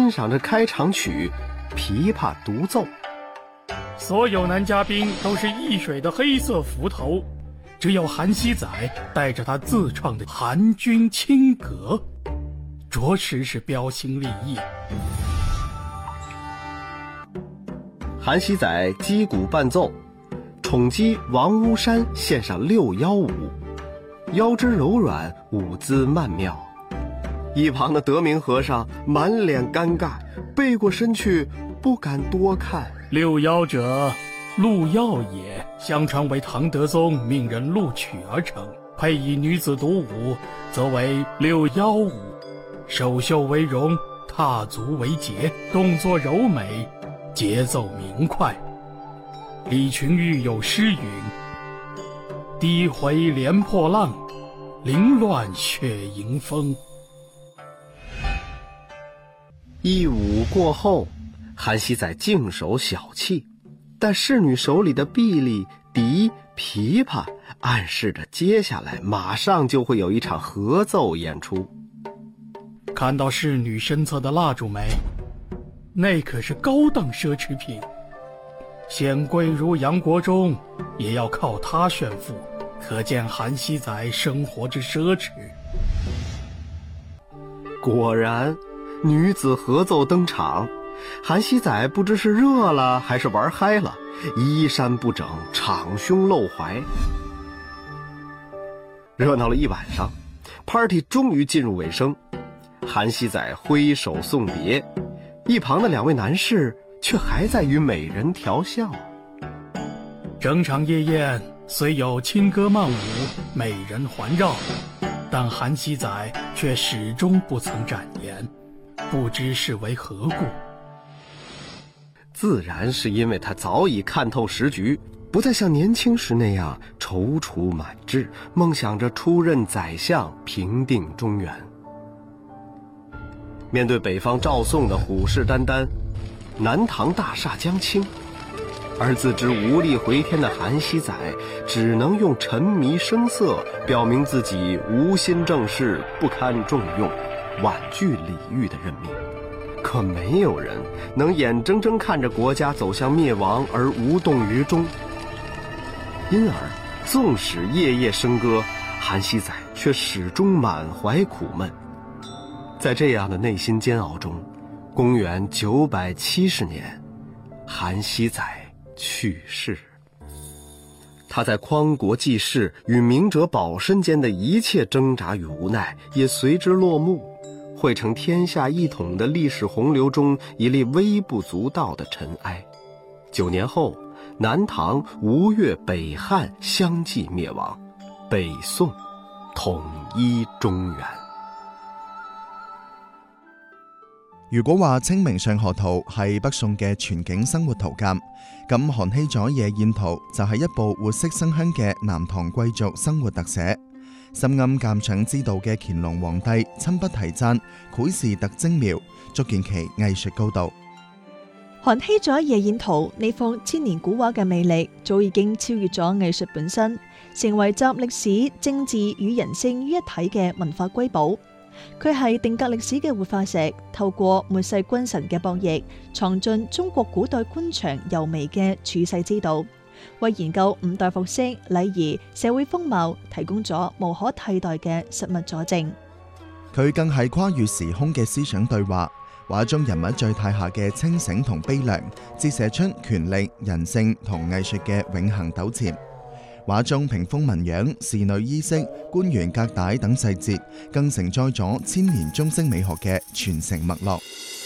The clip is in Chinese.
欣赏着开场曲《琵琶独奏》。 所有男嘉宾都是一水的黑色幞头，只有韩熙载带着他自创的韩军清阁，着实是标新立异。 韩熙载击鼓伴奏，宠姬王屋山献上六幺舞，腰肢柔软，舞姿曼妙。一旁的德明和尚满脸尴尬，背过身去不敢多看。 六幺者，陆耀也，相传为唐德宗命人录取而成，配以女子独舞，则为六幺舞。首袖为绒，踏足为节，动作柔美，节奏明快。李群玉有诗云：低回连破浪，凌乱血迎风。 一舞过后，韩熙载静守小憩，但侍女手里的臂力、笛、琵琶暗示着接下来马上就会有一场合奏演出。 看到侍女身侧的蜡烛没？那可是高档奢侈品，显贵如杨国忠也要靠它炫富，可见韩熙载生活之奢侈。 果然，女子合奏登场，韩熙载不知是热了还是玩嗨了，衣衫不整，敞胸露怀。热闹了一晚上， party 终于进入尾声。韩熙载挥手送别，一旁的两位男士却还在与美人调笑。 整场夜宴虽有轻歌曼舞，美人环绕，但韩熙载却始终不曾展颜，不知是为何故。 自然是因为他早已看透时局，不再像年轻时那样踌躇满志，梦想着出任宰相，平定中原。面对北方赵宋的虎视眈眈，南唐大厦将倾，而自知无力回天的韩熙载只能用沉迷声色表明自己无心政事，不堪重用，婉拒李煜的任命。可没有人能眼睁睁看着国家走向灭亡而无动于衷，因而纵使夜夜笙歌，韩熙载却始终满怀苦闷。在这样的内心煎熬中，公元970年，韩熙载去世。他在匡国济世与明哲保身间的一切挣扎与无奈也随之落幕，汇成天下一统的历史洪流中一粒微不足道的尘埃。9年后，南唐、吴越、北汉相继灭亡，北宋統一中原。 如果話清明上河圖係北宋嘅全景生活圖鑑，咁韓熙載夜宴圖就係一部活色生香嘅南唐貴族生活特寫。深諳鑑賞之道嘅乾隆皇帝親筆題讚，繪視特精妙，足見其藝術高度。 韓熙載夜宴圖呢幅千年古畫嘅魅力，早已經超越咗藝術本身，成為集歷史、政治與人性於一體嘅文化瑰寶。佢係定格歷史嘅活化石，透過末世君臣嘅博弈，藏進中國古代官場柔微嘅處世之道，為研究五代服飾、禮儀、社會風貌提供咗無可替代嘅實物佐證。 佢更係跨越時空嘅思想對話，畫中人物狀態下嘅清醒同悲涼，折射出權力、人性同藝術嘅永恆糾纏。畫中屏風紋樣、侍女衣飾、官員格帶等細節，更承載咗千年中式美學嘅傳承脈絡。